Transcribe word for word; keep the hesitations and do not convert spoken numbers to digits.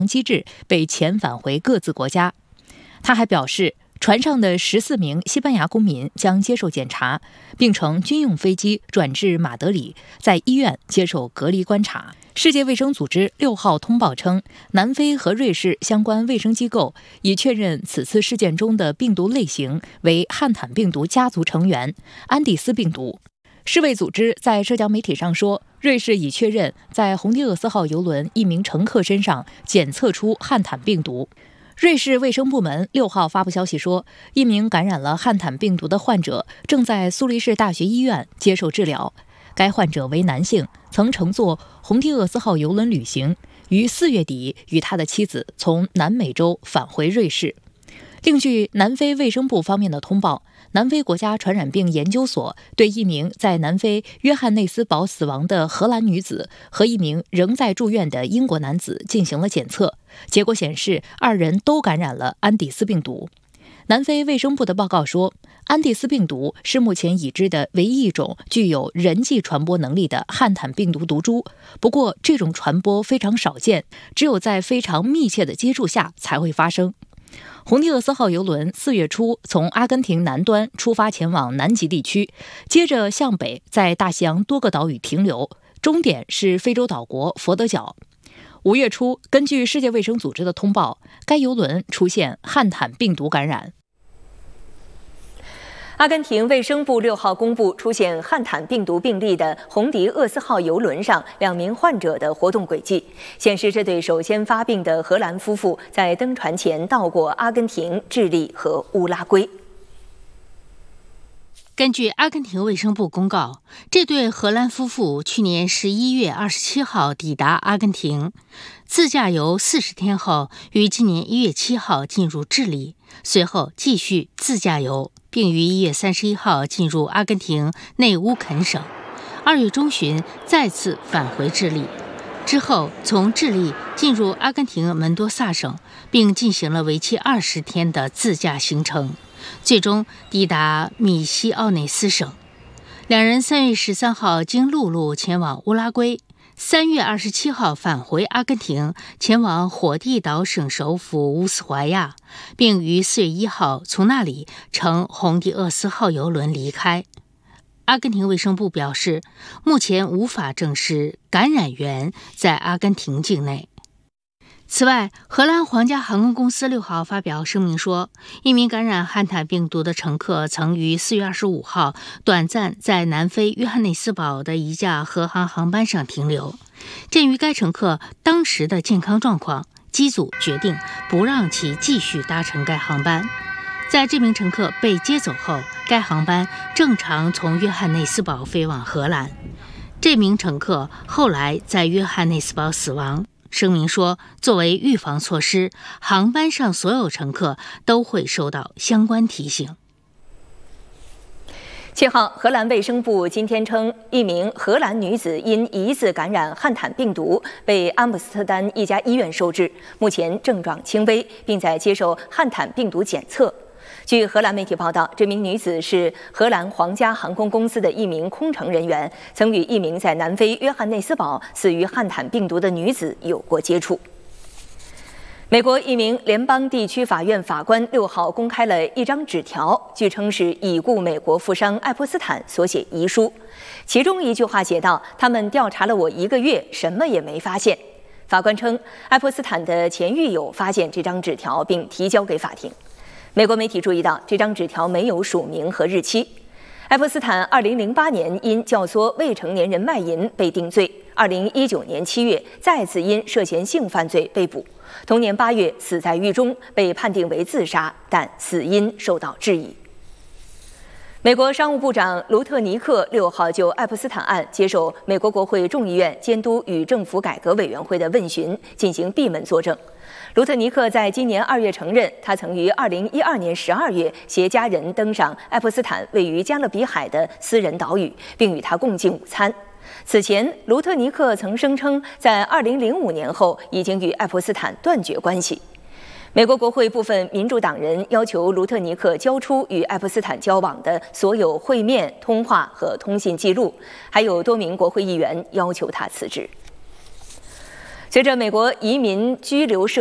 机制被遣返回各自国家。他还表示，船上的十四名西班牙公民将接受检查，并乘军用飞机转至马德里，在医院接受隔离观察。世界卫生组织六号通报称，南非和瑞士相关卫生机构已确认此次事件中的病毒类型为汉坦病毒家族成员安第斯病毒。世卫组织在社交媒体上说，瑞士已确认在红迪厄斯号邮轮一名乘客身上检测出汉坦病毒。瑞士卫生部门六号发布消息说，一名感染了汉坦病毒的患者正在苏黎世大学医院接受治疗。该患者为男性，曾乘坐红迪厄斯号邮轮旅行，于四月底与他的妻子从南美洲返回瑞士。另据南非卫生部方面的通报，南非国家传染病研究所对一名在南非约翰内斯堡死亡的荷兰女子和一名仍在住院的英国男子进行了检测，结果显示二人都感染了安第斯病毒。南非卫生部的报告说，安第斯病毒是目前已知的唯一一种具有人际传播能力的汉坦病毒毒株，不过这种传播非常少见，只有在非常密切的接触下才会发生。红迪厄斯号邮轮四月初从阿根廷南端出发前往南极地区，接着向北在大西洋多个岛屿停留，终点是非洲岛国佛得角。五月初，根据世界卫生组织的通报，该邮轮出现汉坦病毒感染。 阿根廷卫生部六号公布出现汉坦病毒病例的红迪厄斯号邮轮上两名患者的活动轨迹，显示这对首先发病的荷兰夫妇在登船前到过阿根廷、智利和乌拉圭。 根据阿根廷卫生部公告，这对荷兰夫妇去年十一月二十七号抵达阿根廷，自驾游四十天后，于今年一月七号进入智利，随后继续自驾游，并于一月三十一号进入阿根廷内乌肯省，二月中旬再次返回智利，之后从智利进入阿根廷门多萨省，并进行了为期二十天的自驾行程，最终抵达米西奥内斯省。两人三月十三号经陆路前往乌拉圭，三月二十七号返回阿根廷，前往火地岛省首府乌斯怀亚，并于四月一号从那里乘红迪厄斯号邮轮离开。阿根廷卫生部表示，目前无法证实感染源在阿根廷境内。此外，荷兰皇家航空公司六号发表声明说，一名感染汉坦病毒的乘客曾于四月二十五号短暂在南非约翰内斯堡的一架荷航航班上停留。鉴于该乘客当时的健康状况，机组决定不让其继续搭乘该航班。在这名乘客被接走后，该航班正常从约翰内斯堡飞往荷兰。这名乘客后来在约翰内斯堡死亡。声明说，作为预防措施，航班上所有乘客都会收到相关提醒。 七号，荷兰卫生部今天称，一名荷兰女子因疑似感染汉坦病毒，被阿姆斯特丹一家医院收治，目前症状轻微，并在接受汉坦病毒检测。据荷兰媒体报道，这名女子是荷兰皇家航空公司的一名空乘人员，曾与一名在南非约翰内斯堡死于汉坦病毒的女子有过接触。美国一名联邦地区法院法官六号公开了一张纸条，据称是已故美国富商爱泼斯坦所写遗书，其中一句话写道：“他们调查了我一个月，什么也没发现。”法官称，爱泼斯坦的前狱友发现这张纸条并提交给法庭。美国媒体注意到，这张纸条没有署名和日期。爱泼斯坦二零零八年因教唆未成年人卖淫被定罪，二零一九年七月再次因涉嫌性犯罪被捕，同年八月死在狱中，被判定为自杀，但死因受到质疑。美国商务部长卢特尼克六号就爱泼斯坦案接受美国国会众议院监督与政府改革委员会的问询，进行闭门作证。卢特尼克在今年二月承认，他曾于二零一二年十二月携家人登上爱泼斯坦位于加勒比海的私人岛屿，并与他共进午餐。此前，卢特尼克曾声称，在二零零五年后已经与爱泼斯坦断绝关系。美国国会部分民主党人要求卢特尼克交出与爱泼斯坦交往的所有会面、通话和通信记录，还有多名国会议员要求他辞职。 随着美国移民居留社